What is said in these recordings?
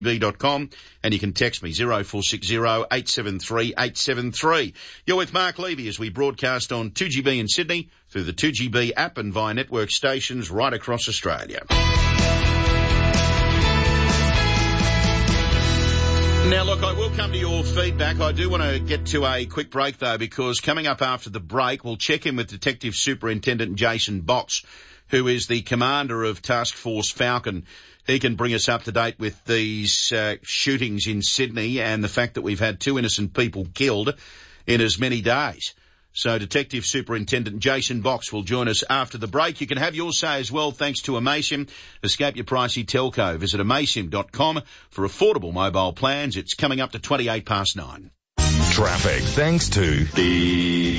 b.com, and you can text me 0460 873 873. You're with Mark Levy as we broadcast on 2GB in Sydney, through the 2GB app and via network stations right across Australia. Now, look, I will come to your feedback. I do want to get to a quick break, though, because coming up after the break, we'll check in with Detective Superintendent Jason Box, who is the commander of Task Force Falcon. He can bring us up to date with these shootings in Sydney and the fact that we've had 2 innocent people killed in as many days. So Detective Superintendent Jason Box will join us after the break. You can have your say as well thanks to Amaysim. Escape your pricey telco. Visit amaysim.com for affordable mobile plans. It's coming up to 9:28. Traffic thanks to the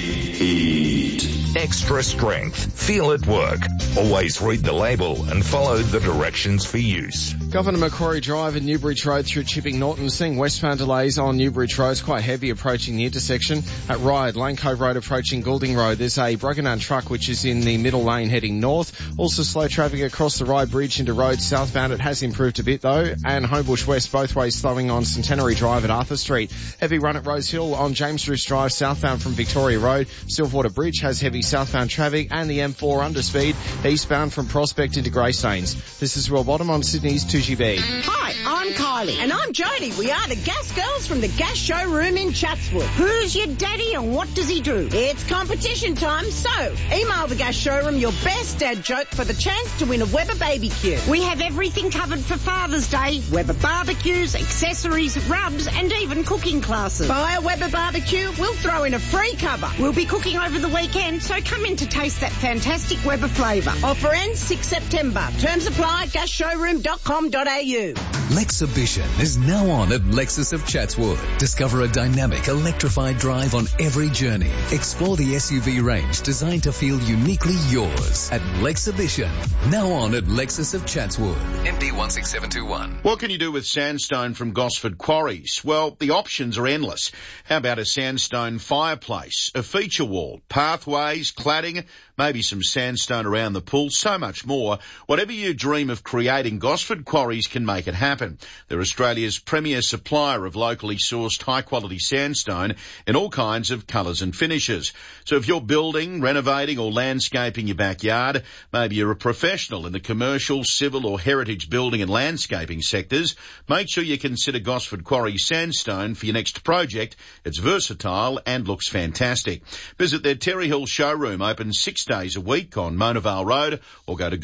heat. Extra strength. Feel it work. Always read the label and follow the directions for use. Governor Macquarie Drive and Newbridge Road through Chipping Norton, seeing westbound delays on Newbridge Road. It's quite heavy approaching the intersection. At Ryde, Lane Cove Road approaching Goulding Road. There's a broken down truck which is in the middle lane heading north. Also slow traffic across the Ryde Bridge into Road southbound. It has improved a bit though. And Homebush West both ways slowing on Centenary Drive at Arthur Street. Heavy run at Rose Hill on James Bruce Drive southbound from Victoria Road. Stillwater Bridge has heavy southbound traffic and the M4 underspeed eastbound from Prospect into Greystanes. This is Will Bottom on Sydney's 2GB. Hi, I'm Kylie. And I'm Jodie. We are the Gas Girls from the Gas Showroom in Chatswood. Who's your daddy and what does he do? It's competition time, so email the Gas Showroom your best dad joke for the chance to win a Weber BBQ. We have everything covered for Father's Day. Weber barbecues, accessories, rubs, and even cooking classes. Buy a Weber barbecue, we'll throw in a free cover. We'll be cooking over the weekend, so come in to taste that fantastic Weber flavour. Offer ends 6 September. Terms apply at gasshowroom.com.au. Lexhibition is now on at Lexus of Chatswood. Discover a dynamic, electrified drive on every journey. Explore the SUV range designed to feel uniquely yours at Lexhibition. Now on at Lexus of Chatswood. MD 16721. What can you do with sandstone from Gosford Quarries? Well, the options are endless. How about a sandstone fireplace, a feature wall, pathways, cladding, maybe some sandstone around the pool, so much more. Whatever you dream of creating, Gosford Quarries can make it happen. They're Australia's premier supplier of locally sourced high-quality sandstone in all kinds of colours and finishes. So if you're building, renovating or landscaping your backyard, maybe you're a professional in the commercial, civil or heritage building and landscaping sectors, make sure you consider Gosford Quarries Sandstone for your next project. It's versatile and looks fantastic. Visit their Terry Hill showroom, open 6 days a week on Mona Vale Road, or go to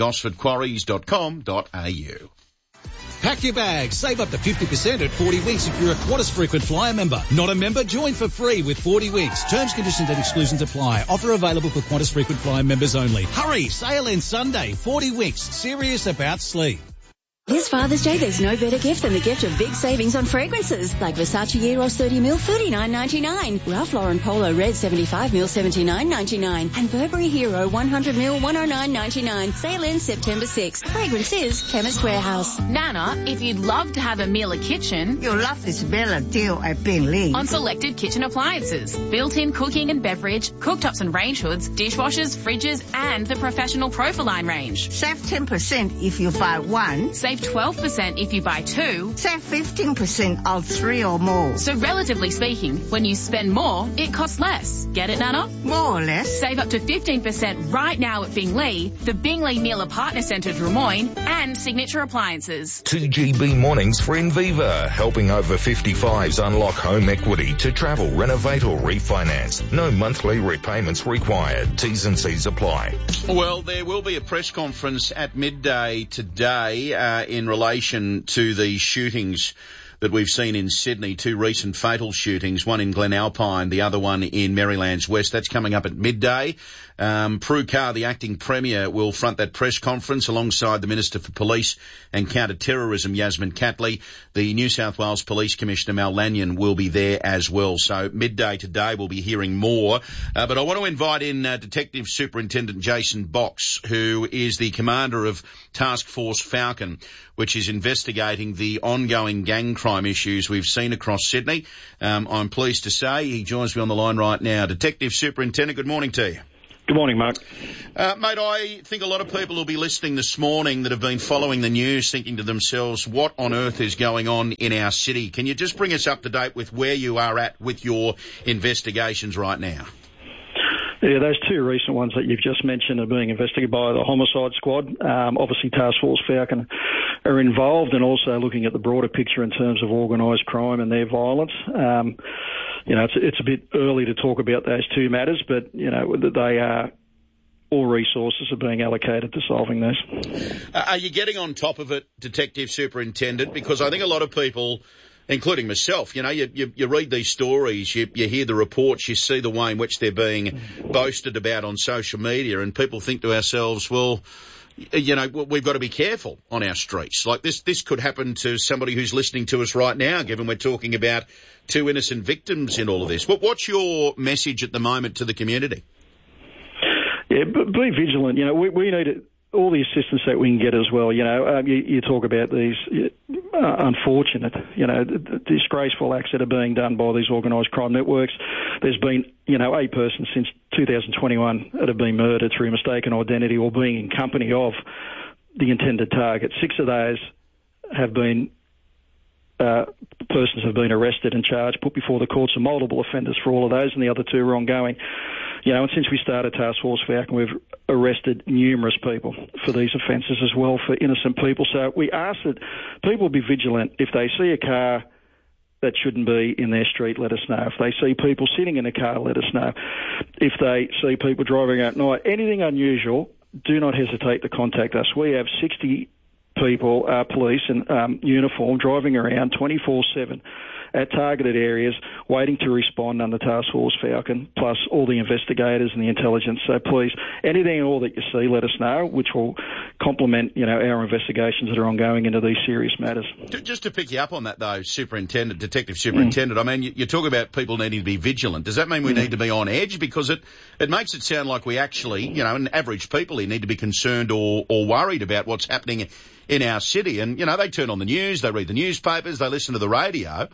gosfordquarries.com.au. Pack your bags. Save up to 50% at 40 Winks if you're a Qantas Frequent Flyer member. Not a member? Join for free with 40 Winks. Terms, conditions and exclusions apply. Offer available for Qantas Frequent Flyer members only. Hurry! Sale ends Sunday. 40 Winks. Serious about sleep. This Father's Day, there's no better gift than the gift of big savings on fragrances. Like Versace Eros 30ml, $39.99. Ralph Lauren Polo Red 75ml, $79.99. And Burberry Hero 100ml, $109.99. Sale ends September 6th. Fragrances, Chemist Warehouse. Nana, if you'd love to have a Miele kitchen, you'll love this Bella deal at Beenleigh. On selected kitchen appliances, built-in cooking and beverage, cooktops and range hoods, dishwashers, fridges, and the professional Profiline range. Save 10% if you buy one. Save 12% if you buy two. Save 15% on 3 or more. So relatively speaking, when you spend more, it costs less. Get it, Nana? More or less. Save up to 15% right now at Beenleigh, the Beenleigh Miele Partner Centre Drummoyne, and Signature Appliances. 2GB mornings for Inviva, helping over 55s unlock home equity to travel, renovate or refinance. No monthly repayments required. T's and C's apply. Well, there will be a press conference at midday today in relation to the shootings that we've seen in Sydney, 2 recent fatal shootings, one in Glen Alpine, the other one in Merrylands West. That's coming up at midday. Prue Carr, the acting premier, will front that press conference alongside the Minister for Police and Counter-Terrorism, Yasmin Catley. The New South Wales Police Commissioner, Mal Lanyon, will be there as well. So midday today we'll be hearing more. But I want to invite in Detective Superintendent Jason Box, who is the commander of Task Force Falcon, which is investigating the ongoing gang crime issues we've seen across Sydney. I'm pleased to say he joins me on the line right now. Detective Superintendent, good morning to you. Good morning, Mark. Mate, I think a lot of people will be listening this morning that have been following the news thinking to themselves, what on earth is going on in our city? Can you just bring us up to date with where you are at with your investigations right now? Yeah, those two recent ones that you've just mentioned are being investigated by the Homicide Squad. Obviously, Task Force Falcon are involved, and also looking at the broader picture in terms of organised crime and their violence. It's a bit early to talk about those two matters, but, they are... all resources are being allocated to solving this. Are you getting on top of it, Detective Superintendent? Because I think a lot of people, including myself, you read these stories, you hear the reports, you see the way in which they're being boasted about on social media, and people think to ourselves, well, we've got to be careful on our streets. Like this could happen to somebody who's listening to us right now, given we're talking about two innocent victims in all of this. What's your message at the moment to the community? Yeah, but be vigilant. We need all the assistance that we can get as well. You talk about these unfortunate, disgraceful acts that are being done by these organised crime networks. There's been, 8 persons since 2021 that have been murdered through mistaken identity or being in company of the intended target. 6 of those have been persons have been arrested and charged, put before the courts, and multiple offenders for all of those, and the other 2 are ongoing. And since we started Task Force Falcon, we've arrested numerous people for these offences as well, for innocent people. So we ask that people be vigilant. If they see a car that shouldn't be in their street, let us know. If they see people sitting in a car, let us know. If they see people driving at night, anything unusual, do not hesitate to contact us. We have 60 people, police in uniform, driving around 24/7 at targeted areas, waiting to respond under Task Force Falcon, plus all the investigators and the intelligence. So please, anything at all that you see, let us know, which will complement, our investigations that are ongoing into these serious matters. Just to pick you up on that, though, Detective Superintendent, I mean, you talk about people needing to be vigilant. Does that mean we need to be on edge? Because it makes it sound like we actually, and average people here need to be concerned or worried about what's happening in our city. And, they turn on the news, they read the newspapers, they listen to the radio.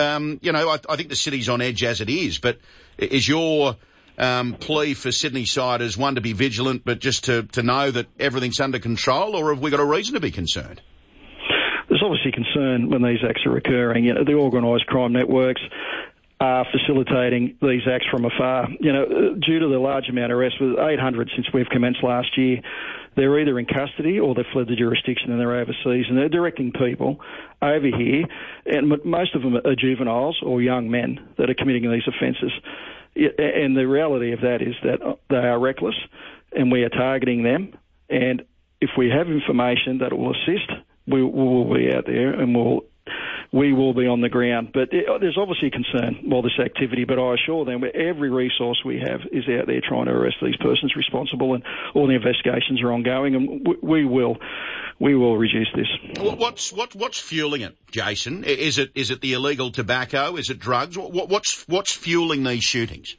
I think the city's on edge as it is, but is your plea for Sydney-siders, one, to be vigilant, but just to know that everything's under control, or have we got a reason to be concerned? There's obviously concern when these acts are occurring. The organised crime networks are facilitating these acts from afar. Due to the large amount of arrests, with 800 since we've commenced last year, they're either in custody or they've fled the jurisdiction and they're overseas, and they're directing people over here, and most of them are juveniles or young men that are committing these offences. And the reality of that is that they are reckless, and we are targeting them, and if we have information that will assist, we will be out there and we will be on the ground. But there's obviously concern by this activity, but I assure them every resource we have is out there trying to arrest these persons responsible, and all the investigations are ongoing, and we will reduce this. What's fueling it, Jason? Is it the illegal tobacco? Is it drugs? What's fueling these shootings?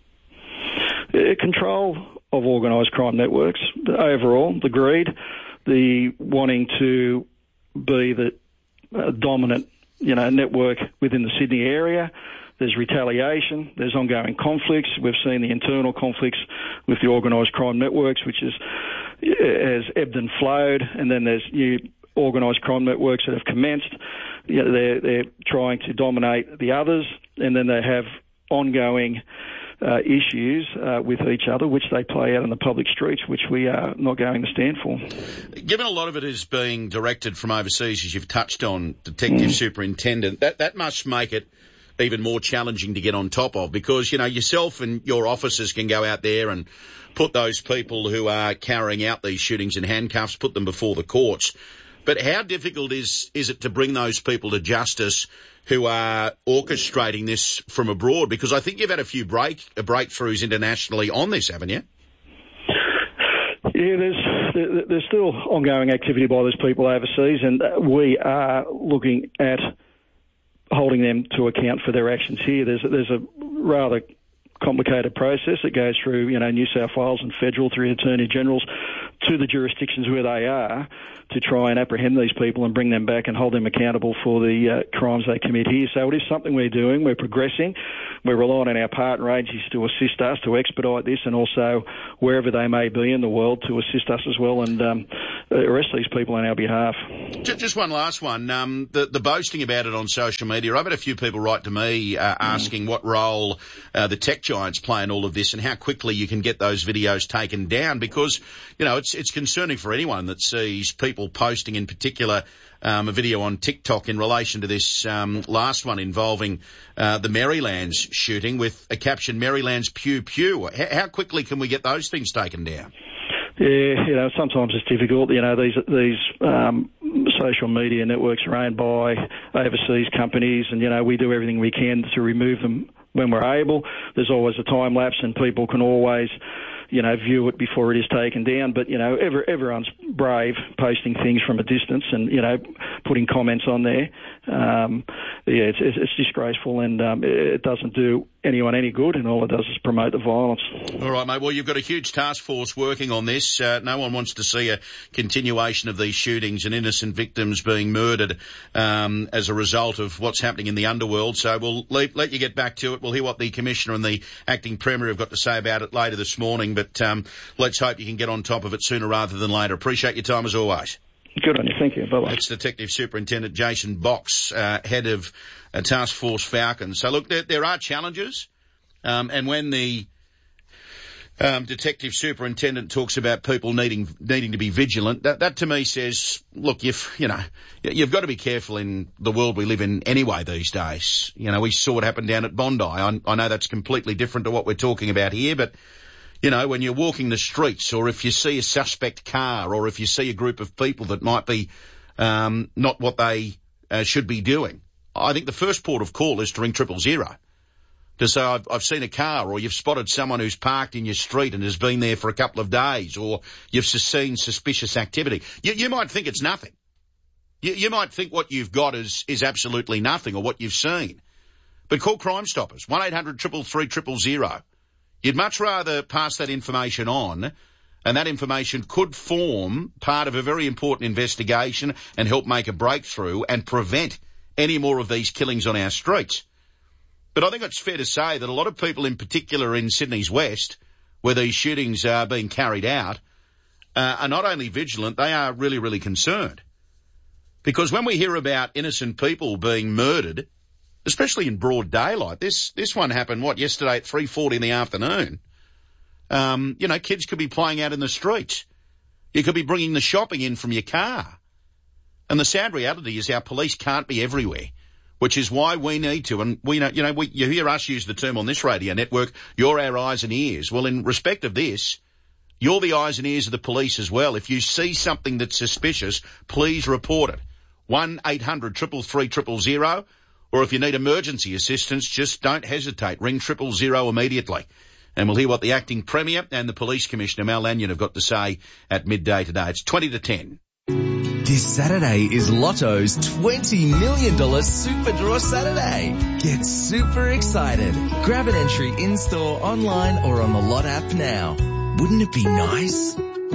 Control of organised crime networks, overall, the greed, the wanting to be the dominant network within the Sydney area. There's retaliation. There's ongoing conflicts. We've seen the internal conflicts with the organised crime networks, which has ebbed and flowed. And then there's new organised crime networks that have commenced. They're trying to dominate the others, and then they have ongoing issues with each other, which they play out in the public streets, which we are not going to stand for. Given a lot of it is being directed from overseas, as you've touched on, Detective Superintendent, that must make it even more challenging to get on top of, because, yourself and your officers can go out there and put those people who are carrying out these shootings in handcuffs, put them before the courts. But how difficult is it to bring those people to justice who are orchestrating this from abroad? Because I think you've had a few breakthroughs internationally on this, haven't you? Yeah, there's still ongoing activity by those people overseas, and we are looking at holding them to account for their actions here. There's a rather complicated process that goes through, New South Wales and federal through the Attorney General's to the jurisdictions where they are to try and apprehend these people and bring them back and hold them accountable for the crimes they commit here. So it is something we're doing. We're progressing. We're relying on our partner agencies to assist us to expedite this, and also wherever they may be in the world to assist us as well and arrest these people on our behalf. Just one last one. The boasting about it on social media, I've had a few people write to me asking what role the tech giants play in all of this and how quickly you can get those videos taken down, because, you know, it's concerning for anyone that sees people posting, in particular, a video on TikTok in relation to this last one involving the Marylands shooting with a caption, Marylands pew pew. How quickly can we get those things taken down? Yeah, you know, sometimes it's difficult. You know, these social media networks are owned by overseas companies, and, you know, we do everything we can to remove them when we're able. There's always a time lapse, and people can always, you know, view it before it is taken down. But, you know, everyone's brave posting things from a distance and, you know, putting comments on there. It's disgraceful, and it doesn't do anyone any good, and all it does is promote the violence. All right, mate. Well, you've got a huge task force working on this. No one wants to see a continuation of these shootings and innocent victims being murdered as a result of what's happening in the underworld. So we'll let you get back to it. We'll hear what the Commissioner and the Acting Premier have got to say about it later this morning. But let's hope you can get on top of it sooner rather than later. Appreciate your time as always. Good on you. Thank you. Bye-bye. It's Detective Superintendent Jason Box, head of Task Force Falcon. So, look, there are challenges, and when the Detective Superintendent talks about people needing to be vigilant, that to me says, look, you've got to be careful in the world we live in anyway these days. You know, we saw what happened down at Bondi. I know that's completely different to what we're talking about here, but you know, when you're walking the streets, or if you see a suspect car, or if you see a group of people that might be not what they should be doing, I think the first port of call is to ring 000. To say, I've seen a car, or you've spotted someone who's parked in your street and has been there for a couple of days, or you've seen suspicious activity. You might think it's nothing. You might think what you've got is absolutely nothing, or what you've seen. But call Crime Stoppers, 1-800-333-000. You'd much rather pass that information on, and that information could form part of a very important investigation and help make a breakthrough and prevent any more of these killings on our streets. But I think it's fair to say that a lot of people, in particular in Sydney's West, where these shootings are being carried out, are not only vigilant, they are really, really concerned. Because when we hear about innocent people being murdered, especially in broad daylight. This one happened, yesterday at 3:40 in the afternoon. You know, kids could be playing out in the streets. You could be bringing the shopping in from your car. And the sad reality is our police can't be everywhere, which is why we need to, and you hear us use the term on this radio network, you're our eyes and ears. Well, in respect of this, you're the eyes and ears of the police as well. If you see something that's suspicious, please report it. 1-800-333-000. Or if you need emergency assistance, just don't hesitate. Ring 000 immediately. And we'll hear what the Acting Premier and the Police Commissioner, Mal Lanyon, have got to say at midday today. It's 20 to 10. This Saturday is Lotto's $20 million Super Draw Saturday. Get super excited. Grab an entry in-store, online, or on the Lot app now. Wouldn't it be nice?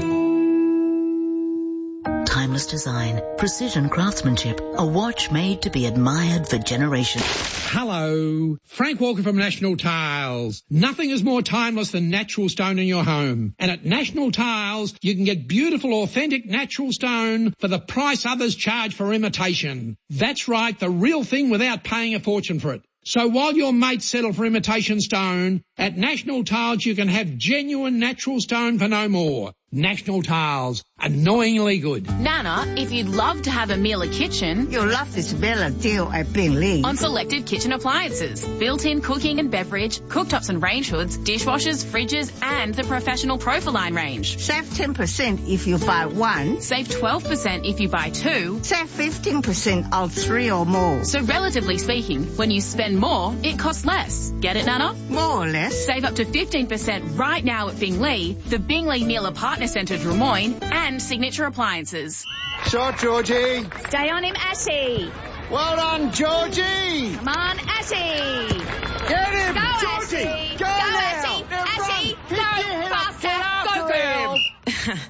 Timeless design, precision craftsmanship, a watch made to be admired for generations. Hello, Frank Walker from National Tiles. Nothing is more timeless than natural stone in your home. And at National Tiles, you can get beautiful, authentic natural stone for the price others charge for imitation. That's right, the real thing without paying a fortune for it. So while your mates settle for imitation stone, at National Tiles you can have genuine natural stone for no more. National Tiles, annoyingly good. Nana, if you'd love to have a Miele kitchen, you'll love this better deal at Beenleigh. On selected kitchen appliances, built-in cooking and beverage, cooktops and range hoods, dishwashers, fridges, and the professional Profiline range. Save 10% if you buy one. Save 12% if you buy two. Save 15% on 3 or more. So relatively speaking, when you spend more, it costs less. Get it, Nana? More or less. Save up to 15% right now at Beenleigh, the Beenleigh Miele Partner Centre Drummoyne, and Signature Appliances. Shot, Georgie. Stay on him, Ashy. Well done, Georgie. Come on, Ashy. Get him, go, Georgie. Ashy. Go now. Ashy. Ashy. Go faster. Go, girl.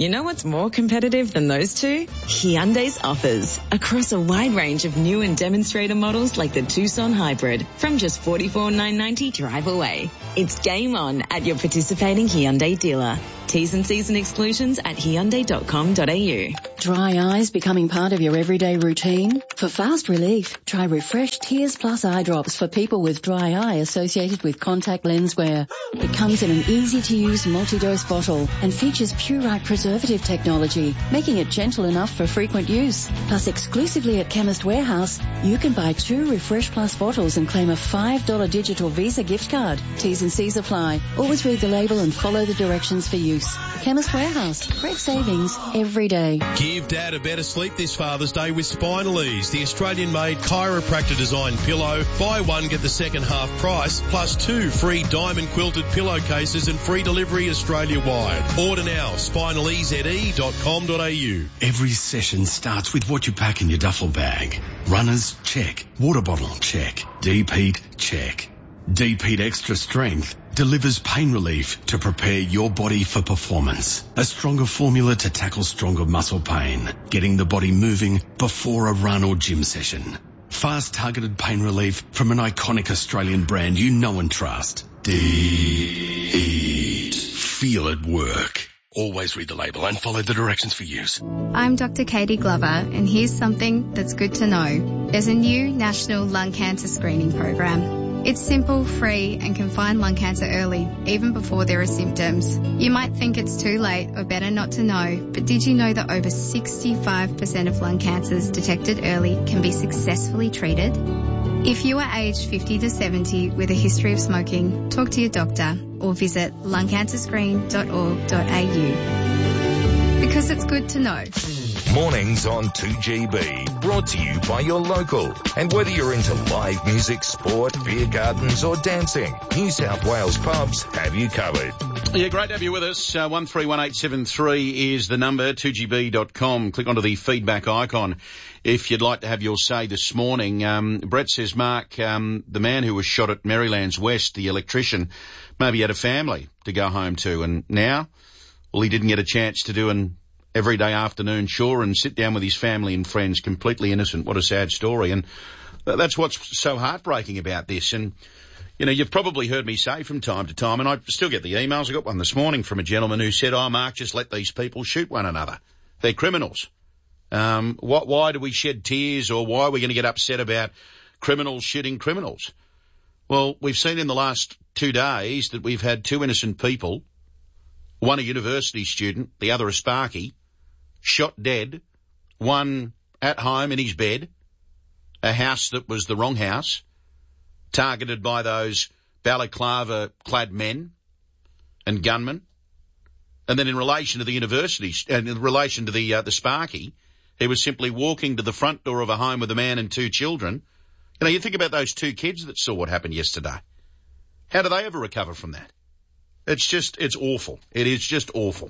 You know what's more competitive than those two? Hyundai's offers. Across a wide range of new and demonstrator models like the Tucson Hybrid from just $44,990 drive away. It's game on at your participating Hyundai dealer. T's and C's and exclusions at Hyundai.com.au. Dry eyes becoming part of your everyday routine? For fast relief, try Refresh Tears Plus eye drops for people with dry eye associated with contact lens wear. It comes in an easy-to-use multi-dose bottle and features Purite preservative technology, making it gentle enough for frequent use. Plus, exclusively at Chemist Warehouse, you can buy 2 Refresh Plus bottles and claim a $5 digital Visa gift card. T's and C's apply. Always read the label and follow the directions for use. Chemist Warehouse. Great savings every day. Give Dad a better sleep this Father's Day with Spinal Ease, the Australian-made chiropractor-designed pillow. Buy one, get the second half price, plus 2 free diamond quilted pillowcases and free delivery Australia-wide. Order now, spinalease.com.au. Every session starts with what you pack in your duffel bag. Runners, check. Water bottle, check. Deep heat, check. Deep Heat Extra Strength delivers pain relief to prepare your body for performance. A stronger formula to tackle stronger muscle pain, getting the body moving before a run or gym session. Fast targeted pain relief from an iconic Australian brand you know and trust. Deep Heat. Feel it work. Always read the label and follow the directions for use. I'm Dr. Katie Glover, and here's something that's good to know. There's a new national lung cancer screening program. It's simple, free, and can find lung cancer early, even before there are symptoms. You might think it's too late or better not to know, but did you know that over 65% of lung cancers detected early can be successfully treated? If you are aged 50 to 70 with a history of smoking, talk to your doctor or visit lungcancerscreen.org.au. Because it's good to know. Mornings on 2GB, brought to you by your local. And whether you're into live music, sport, beer gardens or dancing, New South Wales pubs have you covered. Yeah, great to have you with us. 131873 is the number, 2gb.com. Click onto the feedback icon if you'd like to have your say this morning. Brett says, Mark, the man who was shot at Marylands West, the electrician, maybe had a family to go home to, and now, well, he didn't get a chance to do an everyday afternoon chore and sit down with his family and friends, completely innocent. What a sad story. And that's what's so heartbreaking about this. And, you know, you've probably heard me say from time to time, and I still get the emails. I got one this morning from a gentleman who said, oh, Mark, just let these people shoot one another. They're criminals. Why do we shed tears, or why are we going to get upset about criminals shooting criminals? Well, we've seen in the last 2 days that we've had 2 innocent people, one a university student, the other a Sparky, shot dead, one at home in his bed, a house that was the wrong house, targeted by those balaclava-clad men and gunmen. And then in relation to the university, and in relation to the Sparky, he was simply walking to the front door of a home with a man and 2 children. You know, you think about those 2 kids that saw what happened yesterday. How do they ever recover from that? It's awful. It is just awful.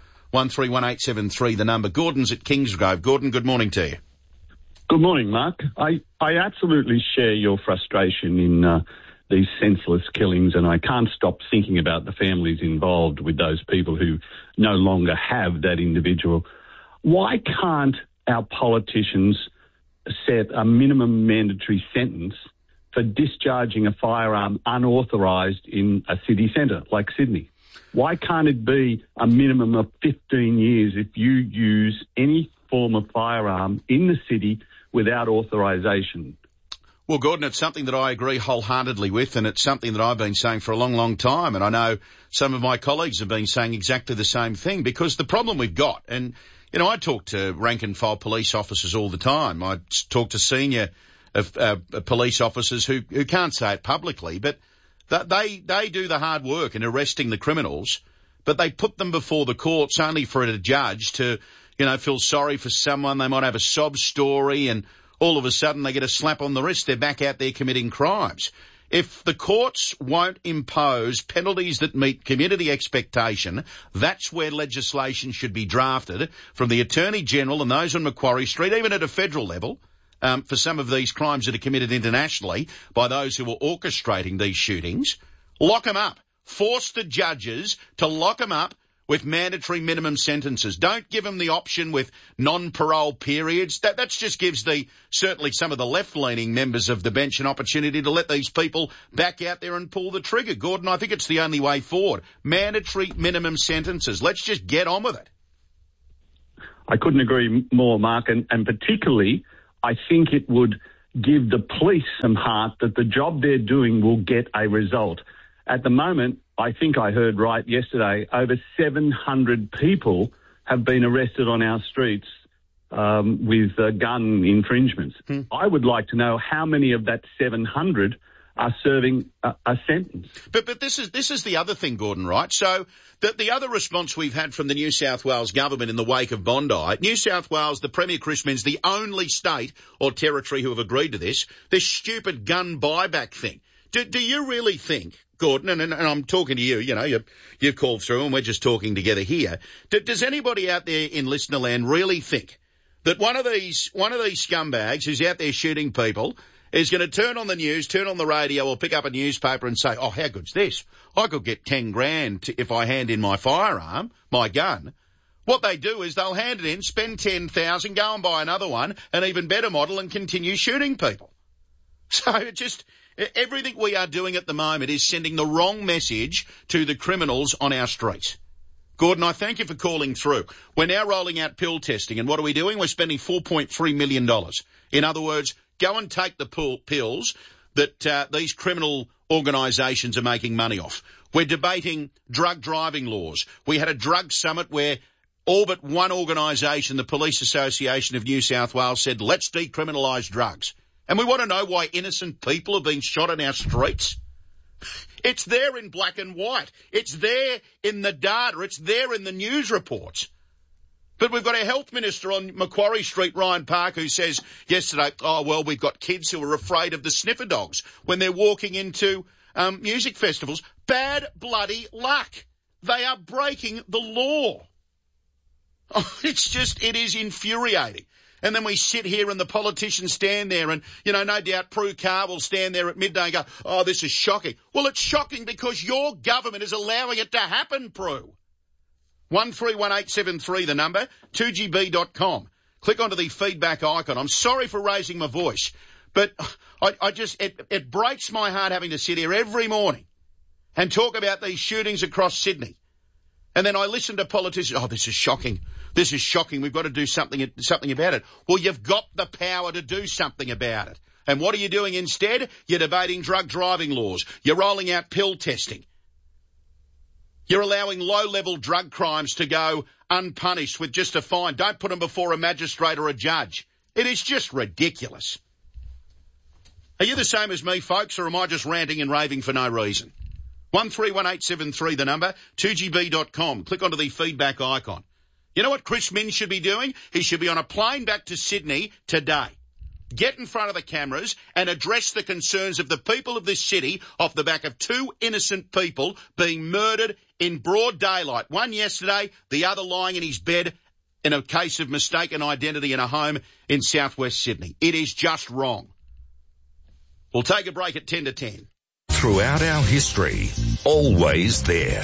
131873, the number. Gordon's at Kingsgrove. Gordon, good morning to you. Good morning, Mark. I absolutely share your frustration in these senseless killings, and I can't stop thinking about the families involved with those people who no longer have that individual. Why can't our politicians set a minimum mandatory sentence for discharging a firearm unauthorised in a city centre like Sydney? Why can't it be a minimum of 15 years if you use any form of firearm in the city without authorisation? Well, Gordon, it's something that I agree wholeheartedly with, and it's something that I've been saying for a long, long time. And I know some of my colleagues have been saying exactly the same thing, because the problem we've got, and, you know, I talk to rank and file police officers all the time. I talk to senior police officers who can't say it publicly, but they do the hard work in arresting the criminals, but they put them before the courts only for a judge to, you know, feel sorry for someone. They might have a sob story, and all of a sudden they get a slap on the wrist. They're back out there committing crimes. If the courts won't impose penalties that meet community expectation, that's where legislation should be drafted from the Attorney General and those on Macquarie Street, even at a federal level, for some of these crimes that are committed internationally by those who are orchestrating these shootings. Lock them up. Force the judges to lock them up with mandatory minimum sentences. Don't give them the option with non-parole periods. That just gives certainly some of the left-leaning members of the bench an opportunity to let these people back out there and pull the trigger. Gordon, I think it's the only way forward. Mandatory minimum sentences. Let's just get on with it. I couldn't agree more, Mark, and particularly I think it would give the police some heart that the job they're doing will get a result. At the moment, I think I heard right yesterday, over 700 people have been arrested on our streets with gun infringements. I would like to know how many of that 700 are serving a sentence. But this is the other thing, Gordon, right? So the other response we've had from the New South Wales government in the wake of Bondi, New South Wales, the Premier Chris Minns, the only state or territory who have agreed to this stupid gun buyback thing. Do you really think, Gordon, and I'm talking to you, you called through and we're just talking together here. Does anybody out there in listener land really think that one of these scumbags who's out there shooting people is going to turn on the news, turn on the radio or pick up a newspaper and say, oh, how good's this? I could get 10 grand if I hand in my firearm, my gun. What they do is they'll hand it in, spend 10,000, go and buy another one, an even better model and continue shooting people. So everything we are doing at the moment is sending the wrong message to the criminals on our streets. Gordon, I thank you for calling through. We're now rolling out pill testing, and what are we doing? We're spending $4.3 million. In other words, go and take the pills that these criminal organisations are making money off. We're debating drug driving laws. We had a drug summit where all but one organisation, the Police Association of New South Wales, said, let's decriminalise drugs. And we want to know why innocent people have been shot in our streets. It's there in black and white. It's there in the data. It's there in the news reports. But we've got our health minister on Macquarie Street, Ryan Park, who says yesterday, we've got kids who are afraid of the sniffer dogs when they're walking into music festivals. Bad bloody luck. They are breaking the law. It is infuriating. And then we sit here and the politicians stand there and, no doubt Prue Carr will stand there at midday and go, oh, this is shocking. Well, it's shocking because your government is allowing it to happen, Prue. 131873, the number, 2gb.com. Click onto the feedback icon. I'm sorry for raising my voice, but it breaks my heart having to sit here every morning and talk about these shootings across Sydney. And then I listen to politicians, oh, this is shocking. This is shocking. We've got to do something about it. Well, you've got the power to do something about it. And what are you doing instead? You're debating drug driving laws. You're rolling out pill testing. You're allowing low-level drug crimes to go unpunished with just a fine. Don't put them before a magistrate or a judge. It is just ridiculous. Are you the same as me, folks, or am I just ranting and raving for no reason? 131873, the number, 2gb.com. Click onto the feedback icon. You know what Chris Minns should be doing? He should be on a plane back to Sydney today. Get in front of the cameras and address the concerns of the people of this city off the back of two innocent people being murdered in broad daylight. One yesterday, the other lying in his bed in a case of mistaken identity in a home in southwest Sydney. It is just wrong. We'll take a break at 10 to 10. Throughout our history, always there.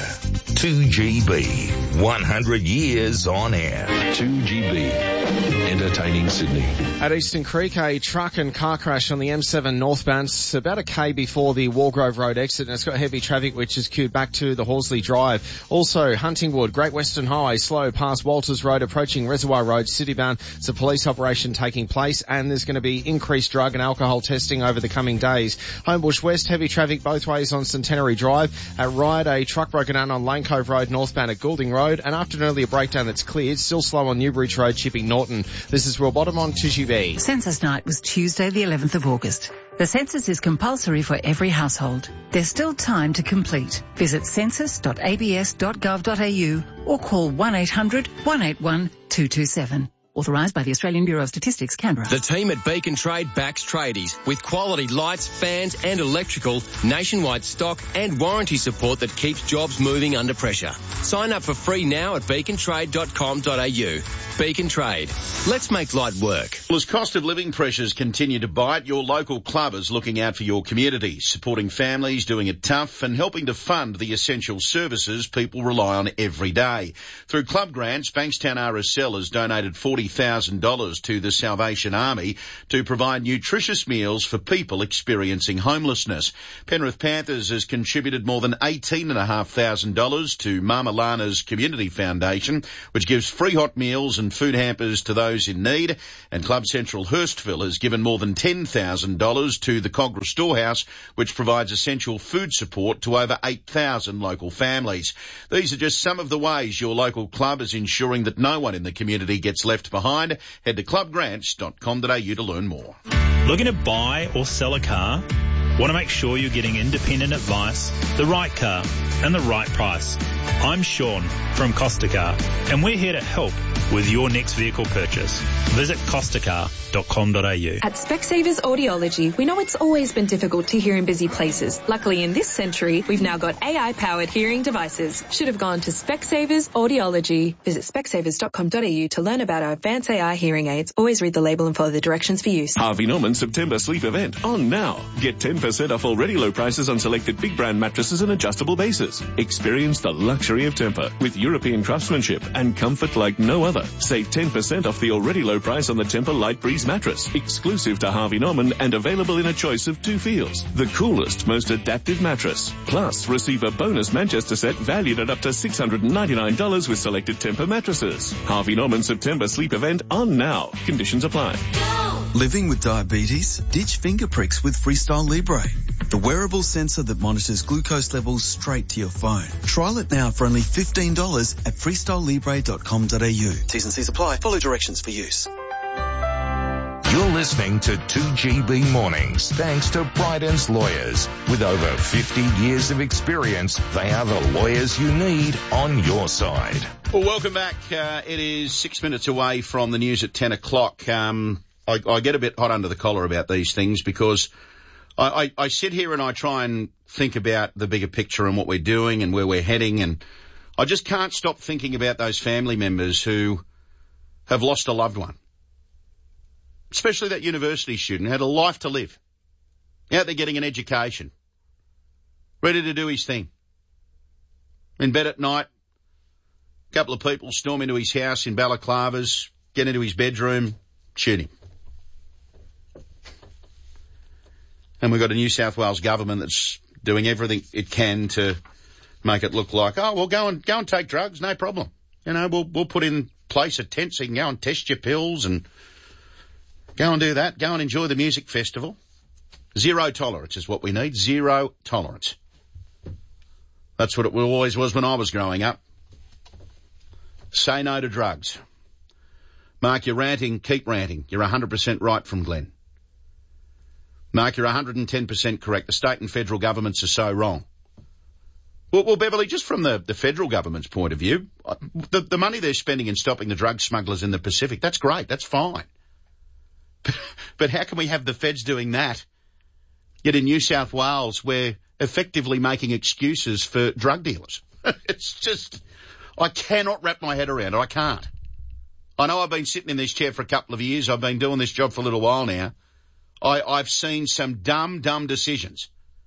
2GB, 100 years on air. 2GB, entertaining Sydney. At Eastern Creek, a truck and car crash on the M7 northbound. It's about a K before the Wargrove Road exit, and it's got heavy traffic which is queued back to the Horsley Drive. Also, Huntingwood, Great Western Highway, slow past Walters Road, approaching Reservoir Road, citybound. It's a police operation taking place, and there's going to be increased drug and alcohol testing over the coming days. Homebush West, heavy traffic both ways on Centenary Drive. At Ryde, a truck broken down on Lane Cove Road northbound at Goulding Road, and after an earlier breakdown that's cleared, still slow on Newbridge Road, Chipping Norton. This is Will Bottom on 2GB. Census night was Tuesday the 11th of August. The census is compulsory for every household. There's still time to complete. Visit census.abs.gov.au or call 1-800-181-227. Authorised by the Australian Bureau of Statistics, Canberra. The team at Beacon Trade backs tradies with quality lights, fans and electrical, nationwide stock and warranty support that keeps jobs moving under pressure. Sign up for free now at beacontrade.com.au. Beacon Trade. Let's make light work. Well, as cost of living pressures continue to bite, your local club is looking out for your community, supporting families, doing it tough and helping to fund the essential services people rely on every day. Through club grants, Bankstown RSL has donated $40,000 to the Salvation Army to provide nutritious meals for people experiencing homelessness. Penrith Panthers has contributed more than $18,500 to Mama Lana's Community Foundation, which gives free hot meals and food hampers to those in need. And Club Central Hurstville has given more than $10,000 to the Cogra Storehouse, which provides essential food support to over 8,000 local families. These are just some of the ways your local club is ensuring that no one in the community gets left behind. Head to clubgrants.com.au to learn more. Looking to buy or sell a car? Want to make sure you're getting independent advice, the right car and the right price. I'm Sean from Costa Car, and we're here to help with your next vehicle purchase. Visit costacar.com.au. At Specsavers Audiology, we know it's always been difficult to hear in busy places. Luckily, in this century, we've now got AI-powered hearing devices. Should have gone to Specsavers Audiology. Visit specsavers.com.au to learn about our advanced AI hearing aids. Always read the label and follow the directions for use. Harvey Norman September sleep event on now. Get 10% off already low prices on selected big brand mattresses and adjustable bases. Experience the luxury of Tempur with European craftsmanship and comfort like no other. Save 10% off the already low price on the Tempur Light Breeze mattress, exclusive to Harvey Norman and available in a choice of 2 feels. The coolest, most adaptive mattress. Plus, receive a bonus Manchester set valued at up to $699 with selected Tempur mattresses. Harvey Norman September sleep event on now. Conditions apply. Living with diabetes? Ditch finger pricks with Freestyle Libre, the wearable sensor that monitors glucose levels straight to your phone. Trial it now for only $15 at freestylelibre.com.au. T's and C's apply. Follow directions for use. You're listening to 2GB Mornings, thanks to Bryden's Lawyers. With over 50 years of experience, they are the lawyers you need on your side. Well, welcome back. It is 6 minutes away from the news at 10 o'clock. I get a bit hot under the collar about these things because I sit here and I try and think about the bigger picture and what we're doing and where we're heading, and I just can't stop thinking about those family members who have lost a loved one. Especially that university student who had a life to live. Out there getting an education. Ready to do his thing. In bed at night, a couple of people storm into his house in balaclavas, get into his bedroom, shoot him. And we've got a New South Wales government that's doing everything it can to make it look like, oh, well, go and take drugs, no problem. You know, we'll put in place a tent so you can go and test your pills and go and do that. Go and enjoy the music festival. Zero tolerance is what we need. Zero tolerance. That's what it always was when I was growing up. Say no to drugs. Mark, you're ranting, keep ranting. You're 100% right from Glenn. Mark, you're 110% correct. The state and federal governments are so wrong. Well, Beverly, just from the federal government's point of view, the money they're spending in stopping the drug smugglers in the Pacific, that's great, that's fine. But how can we have the feds doing that? Yet in New South Wales, we're effectively making excuses for drug dealers. It's just, I cannot wrap my head around it. I can't. I know I've been sitting in this chair for a couple of years. I've been doing this job for a little while now. I've seen some dumb decisions.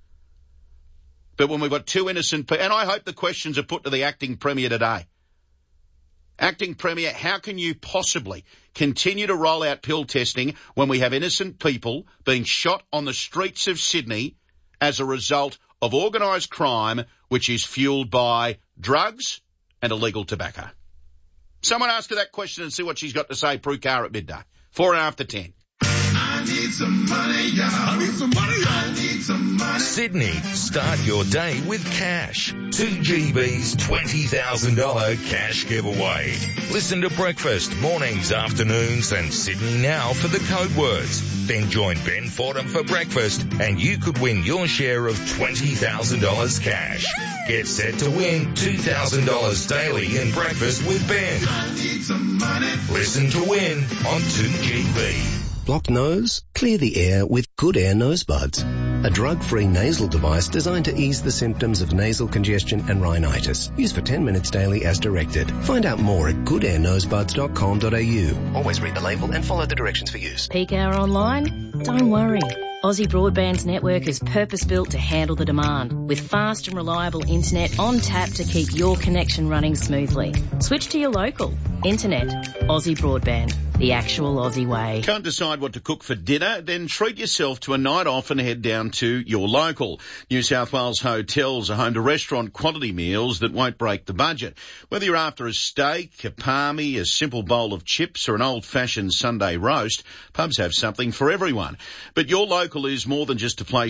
But when we've got two innocent people, and I hope the questions are put to the acting Premier today. Acting Premier, how can you possibly continue to roll out pill testing when we have innocent people being shot on the streets of Sydney as a result of organised crime, which is fuelled by drugs and illegal tobacco? Someone ask her that question and see what she's got to say. Prue Carr at midday. 4 after 10. I need some money, y'all. I need some money, y'all. I need some money. Sydney, start your day with cash. 2GB's $20,000 cash giveaway. Listen to breakfast, mornings, afternoons, and Sydney Now for the code words. Then join Ben Fordham for breakfast, and you could win your share of $20,000 cash. Get set to win $2,000 daily in breakfast with Ben. I need some money. Listen to win on 2GB. Blocked nose? Clear the air with Good Air Nose Buds. a drug-free nasal device designed to ease the symptoms of nasal congestion and rhinitis. Use for 10 minutes daily as directed. Find out more at goodairnosebuds.com.au. Always read the label and follow the directions for use. Peak hour online? Don't worry. Aussie Broadband's network is purpose-built to handle the demand, with fast and reliable internet on tap to keep your connection running smoothly. Switch to your local. Internet. Aussie Broadband. The actual Aussie way. Can't decide what to cook for dinner? Then treat yourself to a night off and head down to your local. New South Wales hotels are home to restaurant quality meals that won't break the budget. Whether you're after a steak, a palmy, a simple bowl of chips or an old-fashioned Sunday roast, pubs have something for everyone. But your local is more than just a place